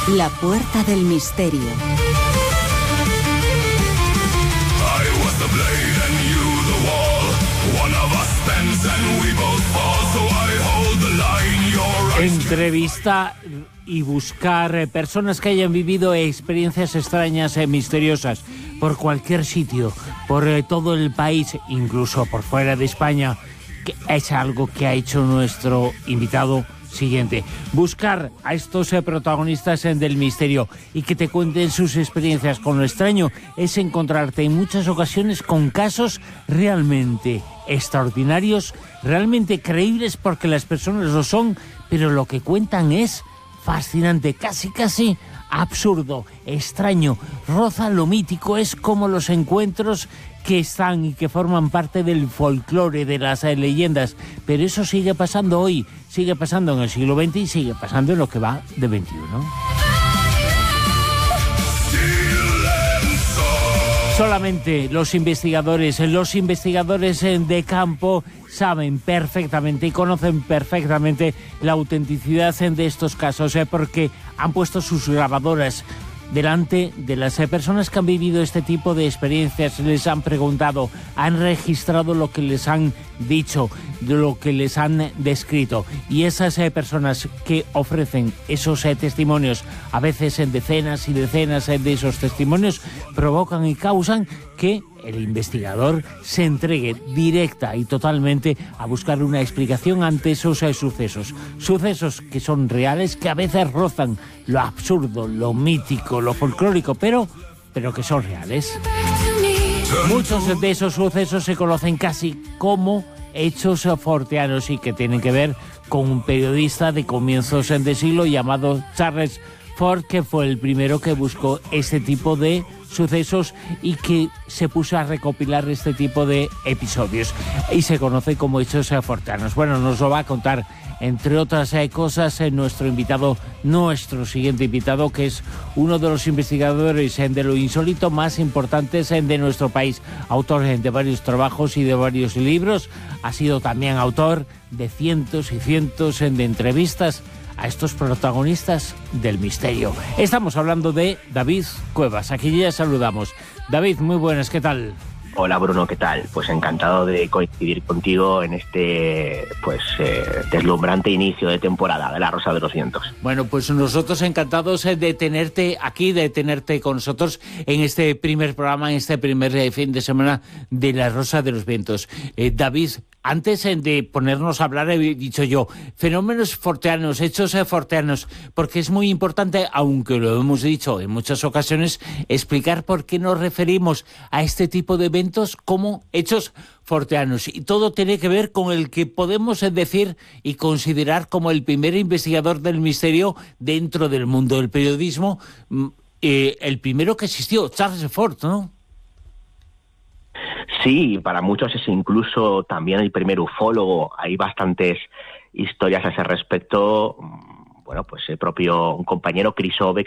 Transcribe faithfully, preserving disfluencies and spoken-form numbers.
La puerta del misterio. Entrevista y buscar eh, personas que hayan vivido experiencias extrañas y eh, misteriosas por cualquier sitio, por eh, todo el país, incluso por fuera de España, que es algo que ha hecho nuestro invitado siguiente. Buscar a estos eh, protagonistas eh, del misterio y que te cuenten sus experiencias con lo extraño es encontrarte en muchas ocasiones con casos realmente extraordinarios, realmente creíbles porque las personas lo son, pero lo que cuentan es fascinante, casi casi absurdo, extraño, roza lo mítico, es como los encuentros que están y que forman parte del folclore, de las eh, leyendas, pero eso sigue pasando hoy, sigue pasando en el siglo veinte y sigue pasando en lo que va de veintiuno. Solamente los investigadores, los investigadores de campo saben perfectamente y conocen perfectamente la autenticidad de estos casos, eh, porque han puesto sus grabadoras delante de las personas que han vivido este tipo de experiencias, les han preguntado, han registrado lo que les han dicho, lo que les han descrito, y esas eh, personas que ofrecen esos eh, testimonios, a veces en decenas y decenas eh, de esos testimonios, provocan y causan que el investigador se entregue directa y totalmente a buscar una explicación ante esos eh, sucesos. Sucesos que son reales, que a veces rozan lo absurdo, lo mítico, lo folclórico, pero, pero que son reales. Muchos de esos sucesos se conocen casi como hechos forteanos y que tienen que ver con un periodista de comienzos de siglo llamado Charles Fort, que fue el primero que buscó este tipo de sucesos y que se puso a recopilar este tipo de episodios y se conoce como hechos forteanos. Bueno, nos lo va a contar, entre otras eh, cosas, eh, nuestro invitado, nuestro siguiente invitado, que es uno de los investigadores eh, de lo insólito más importantes eh, de nuestro país, autor eh, de varios trabajos y de varios libros, ha sido también autor de cientos y cientos eh, de entrevistas a estos protagonistas del misterio. Estamos hablando de David Cuevas, aquí ya saludamos. David, muy buenas, ¿qué tal? Hola Bruno, ¿qué tal? Pues encantado de coincidir contigo en este pues eh, deslumbrante inicio de temporada de La Rosa de los Vientos. Bueno, pues nosotros encantados de tenerte aquí, de tenerte con nosotros en este primer programa, en este primer eh, fin de semana de La Rosa de los Vientos. Eh, David, antes de ponernos a hablar, he dicho yo, fenómenos forteanos, hechos forteanos, porque es muy importante, aunque lo hemos dicho en muchas ocasiones, explicar por qué nos referimos a este tipo de eventos como hechos forteanos. Y todo tiene que ver con el que podemos decir y considerar como el primer investigador del misterio dentro del mundo del periodismo, eh, el primero que existió, Charles Fort, ¿no? Sí, para muchos es incluso también el primer ufólogo. Hay bastantes historias a ese respecto. Bueno, pues el propio un compañero Chris Obeck